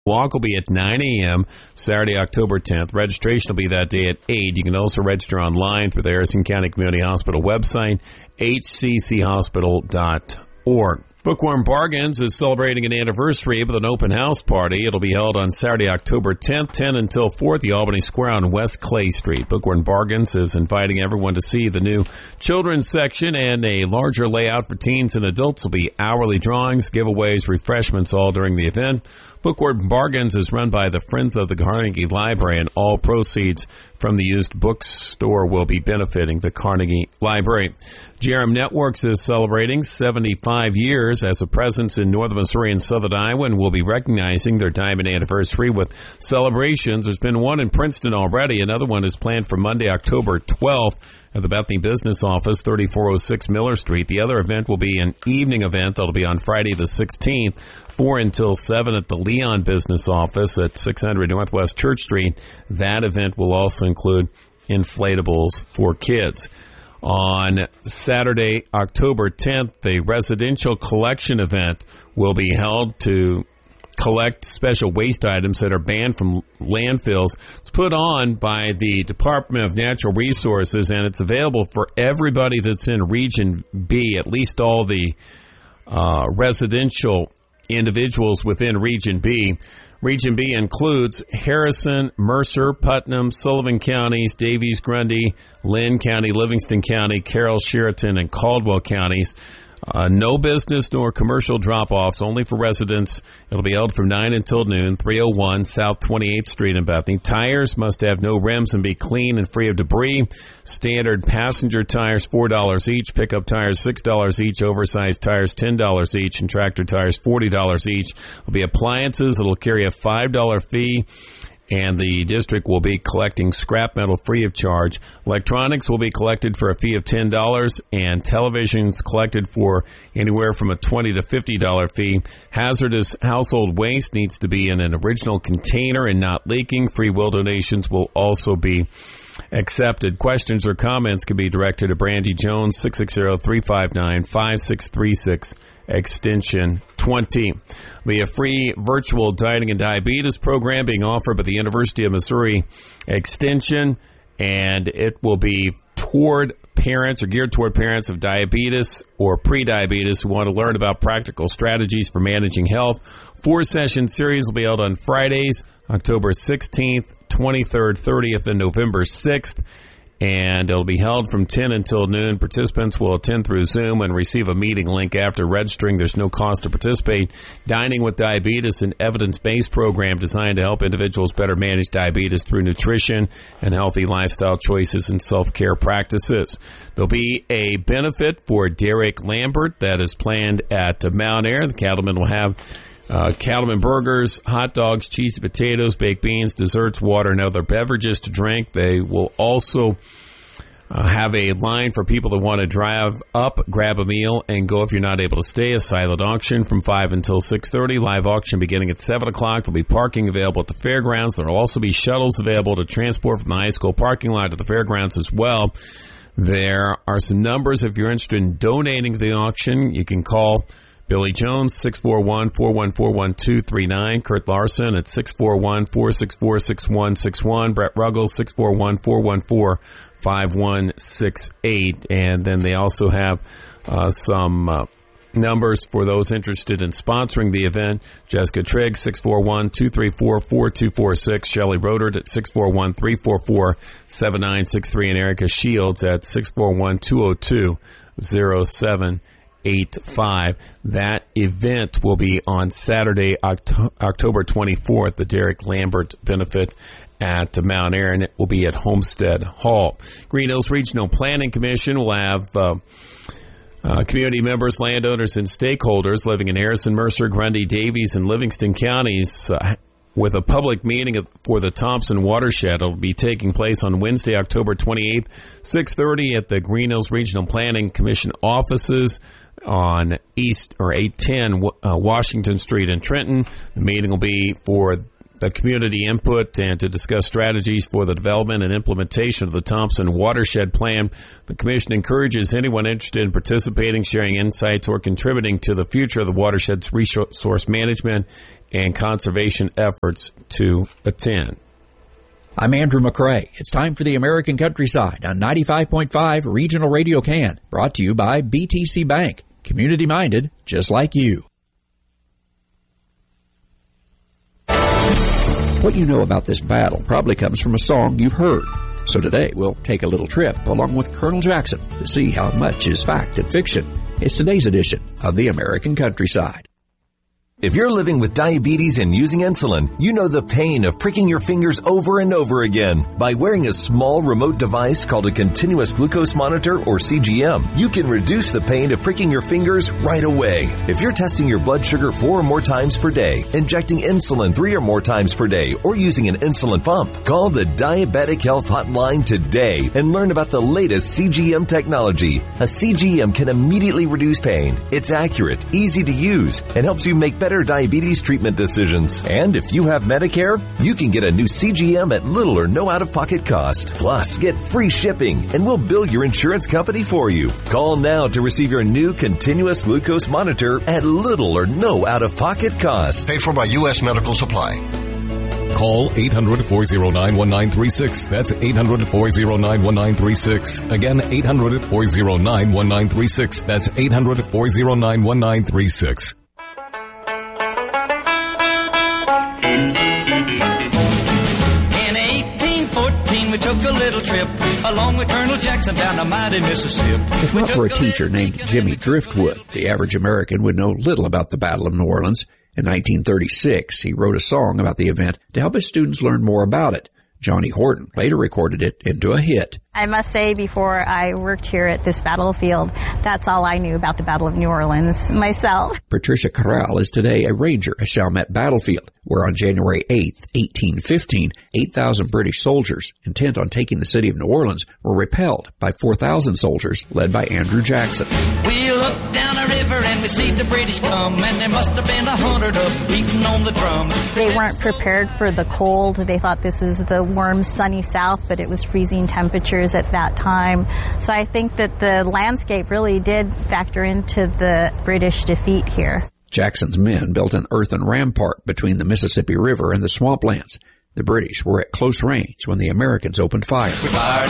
Walk will be at 9 a.m. Saturday, October 10th. Registration will be that day at 8. You can also register online through the Harrison County Community Hospital website, hcchospital.org. Bookworm Bargains is celebrating an anniversary with an open house party. It'll be held on Saturday, October 10th, 10 until 4 at the Albany Square on West Clay Street. Bookworm Bargains is inviting everyone to see the new children's section, and a larger layout for teens and adults will be hourly drawings, giveaways, refreshments all during the event. Bookworm Bargains is run by the Friends of the Carnegie Library, and all proceeds from the used bookstore will be benefiting the Carnegie Library. JRM Networks is celebrating 75 years as a presence in northern Missouri and southern Iowa, and will be recognizing their diamond anniversary with celebrations. There's been one in Princeton already. Another one is planned for Monday, October 12th at the Bethany Business Office, 3406 Miller Street. The other event will be an evening event that'll be on Friday the 16th, 4 until 7 at the Leon Business Office at 600 Northwest Church Street. That event will also include inflatables for kids. On Saturday, October 10th, the residential collection event will be held to collect special waste items that are banned from landfills. It's put on by the Department of Natural Resources, and it's available for everybody that's in Region B, at least all the residential individuals within Region B. Region B includes Harrison, Mercer, Putnam, Sullivan counties, Davies, Grundy, Lynn County, Livingston County, Carroll, Sheraton, and Caldwell counties. No business nor commercial drop-offs, only for residents. It'll be held from 9 until noon, 301 South 28th Street in Bethany. Tires must have no rims and be clean and free of debris. Standard passenger tires, $4 each. Pickup tires, $6 each. Oversized tires, $10 each. And tractor tires, $40 each. There'll be appliances. It'll carry a $5 fee. And the district will be collecting scrap metal free of charge. Electronics will be collected for a fee of $10, and televisions collected for anywhere from a $20 to $50 fee. Hazardous household waste needs to be in an original container and not leaking. Free will donations will also be accepted. Questions or comments can be directed to Brandy Jones, 660-359-5636, extension 20. Be a free virtual dieting and diabetes program being offered by the University of Missouri Extension, and it will be toward parents or geared toward parents of diabetes or pre-diabetes who want to learn about practical strategies for managing health. 4-session series will be held on Fridays, October 16th, 23rd, 30th, and November 6th. And it'll be held from 10 until noon. Participants will attend through Zoom and receive a meeting link after registering. There's no cost to participate. Dining with Diabetes, an evidence-based program designed to help individuals better manage diabetes through nutrition and healthy lifestyle choices and self-care practices. There'll be a benefit for Derek Lambert that is planned at Mount Air. The cattlemen will have cattleman burgers, hot dogs, cheesy potatoes, baked beans, desserts, water, and other beverages to drink. They will also have a line for people that want to drive up, grab a meal, and go if you're not able to stay. A silent auction from 5 until 6:30. Live auction beginning at 7 o'clock. There'll be parking available at the fairgrounds. There will also be shuttles available to transport from the high school parking lot to the fairgrounds as well. There are some numbers if you're interested in donating to the auction. You can call Billy Jones, 641-414-1239. Kurt Larson at 641-464-6161. Brett Ruggles, 641-414-5168. And then they also have some numbers for those interested in sponsoring the event. Jessica Trigg, 641-234-4246. Shelley Rodert at 641-344-7963. And Erica Shields at 641-202-0785. That event will be on Saturday, October 24th, the Derek Lambert benefit at Mount Air, and it will be at Homestead Hall. Green Hills Regional Planning Commission will have community members, landowners, and stakeholders living in Harrison, Mercer, Grundy, Davies, and Livingston counties with a public meeting for the Thompson watershed. It will be taking place on Wednesday, October 28th, 6:30 at the Green Hills Regional Planning Commission offices on East or 810 Washington Street in Trenton. The meeting will be for the community input and to discuss strategies for the development and implementation of the Thompson Watershed Plan. The Commission encourages anyone interested in participating, sharing insights, or contributing to the future of the watershed's resource management and conservation efforts to attend. I'm Andrew McCrae. It's time for the American Countryside on 95.5 Regional Radio Can, brought to you by BTC Bank. Community-minded, just like you. What you know about this battle probably comes from a song you've heard. So today we'll take a little trip along with Colonel Jackson to see how much is fact and fiction. It's today's edition of the American Countryside. If you're living with diabetes and using insulin, you know the pain of pricking your fingers over and over again. By wearing a small remote device called a continuous glucose monitor, or CGM, you can reduce the pain of pricking your fingers right away. If you're testing your blood sugar 4 or more times per day, injecting insulin 3 or more times per day, or using an insulin pump, call the Diabetic Health Hotline today and learn about the latest CGM technology. A CGM can immediately reduce pain. It's accurate, easy to use, and helps you make better diabetes treatment decisions. And if you have Medicare, you can get a new CGM at little or no out-of-pocket cost. Plus, get free shipping, and we'll bill your insurance company for you. Call now to receive your new continuous glucose monitor at little or no out-of-pocket cost. Paid for by U.S. Medical Supply. Call 800-409-1936. That's 800-409-1936. Again, 800-409-1936. That's 800-409-1936. We took a little trip along with Colonel Jackson down the mighty Mississippi. If not for a teacher named Jimmy Driftwood, the average American would know little about the Battle of New Orleans. In 1936, he wrote a song about the event to help his students learn more about it. Johnny Horton later recorded it into a hit. I must say, before I worked here at this battlefield, that's all I knew about the Battle of New Orleans myself. Patricia Corral is today a ranger at Chalmette Battlefield, where on January 8th, 1815, 8,000 British soldiers intent on taking the city of New Orleans were repelled by 4,000 soldiers led by Andrew Jackson. We looked down a river and we see the British come, and there must have been 100 of them beating on the drum. They weren't prepared for the cold. They thought this is the warm, sunny South, but it was freezing temperatures at that time. So I think that the landscape really did factor into the British defeat here. Jackson's men built an earthen rampart between the Mississippi River and the swamplands. The British were at close range when the Americans opened fire. We fired